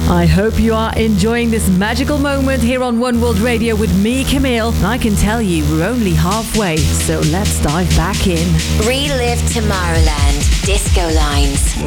I hope you are enjoying this magical moment here on One World Radio with me, Camille. I can tell you we're only halfway, so let's dive back in. Relive Tomorrowland. Disco Lines.